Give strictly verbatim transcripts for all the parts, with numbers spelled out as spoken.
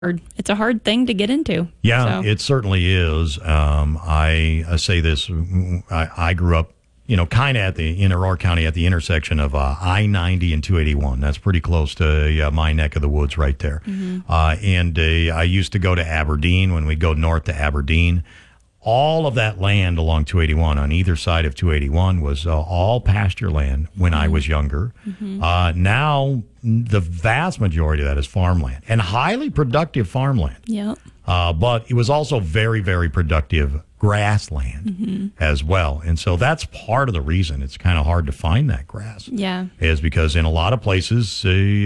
It's a hard thing to get into. Yeah, so. it certainly is. Um, I, I say this, I, I grew up, you know, kind of at the, in Aurora County at the intersection of uh, I ninety and two eighty-one. That's pretty close to uh, my neck of the woods right there. Mm-hmm. Uh, and uh, I used to go to Aberdeen when we go north to Aberdeen. All of that land along two eighty-one on either side of two eighty-one was uh, all pasture land when mm-hmm. I was younger. Mm-hmm. Uh, now, the vast majority of that is farmland and highly productive farmland. Yep. Uh, but it was also very, very productive grassland mm-hmm. as well. And so that's part of the reason it's kind of hard to find that grass. Yeah. Is because in a lot of places, uh,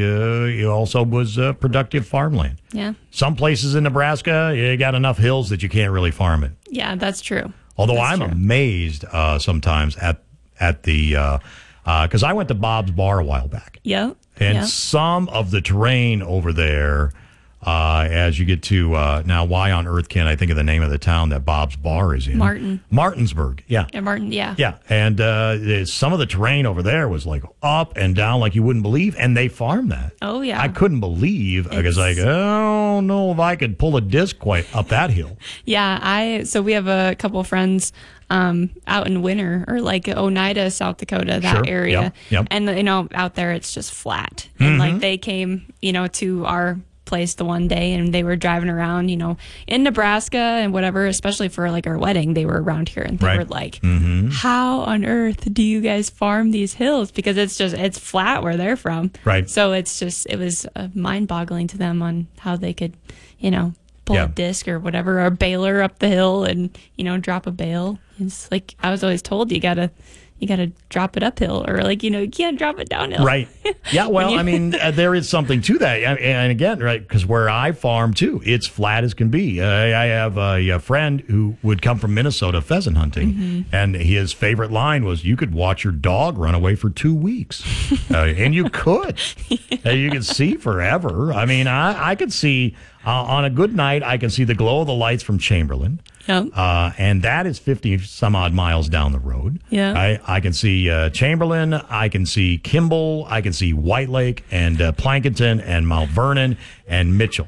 it also was uh, productive farmland. Yeah. Some places in Nebraska, you got enough hills that you can't really farm it. Yeah, that's true. Although that's I'm true. amazed uh, sometimes at, at the, because uh, uh, I went to Bob's Bar a while back. Yep. And yep. some of the terrain over there, Uh, as you get to, uh, now, why on earth can't I think of the name of the town that Bob's Bar is in? Martin. Martinsburg, yeah. Yeah, Martin, yeah. Yeah, and uh, some of the terrain over there was like up and down like you wouldn't believe, and they farm that. Oh, yeah. I couldn't believe, because like, I don't know if I could pull a disc quite up that hill. Yeah, I, so we have a couple friends um, out in winter, or like Oneida, South Dakota, that Sure. area. Yep. Yep. And, you know, out there it's just flat. And Mm-hmm. like they came, you know, to our place the one day, and they were driving around, you know, in Nebraska and whatever, especially for like our wedding, they were around here, and they Right. were like, mm-hmm. how on earth do you guys farm these hills? Because it's just, it's flat where they're from. Right. So it's just, it was uh, mind boggling to them on how they could, you know, pull Yeah. a disc or whatever, or a baler up the hill and, you know, drop a bale. It's like, I was always told you gotta, you got to drop it uphill, or like, you know, you can't drop it downhill. Right. Yeah, well, you- I mean, uh, there is something to that. And and again, right, because where I farm, too, it's flat as can be. Uh, I have a, a friend who would come from Minnesota pheasant hunting, Mm-hmm. and his favorite line was, you could watch your dog run away for two weeks. uh, and you could. Uh, you could see forever. I mean, I, I could see, uh, on a good night, I can see the glow of the lights from Chamberlain. Yep. Uh, and that is fifty some odd miles down the road. Yeah. I, I can see uh, Chamberlain, I can see Kimball, I can see White Lake and uh, Plankinton and Mount Vernon and Mitchell.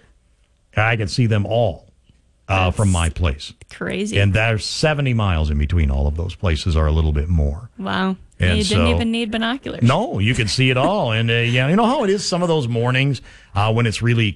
I can see them all uh, from my place. Crazy. And there's seventy miles in between all of those places, or a little bit more. Wow. And you didn't so- even need binoculars. No, you can see it all. And, uh, yeah, you know how it is some of those mornings uh, when it's really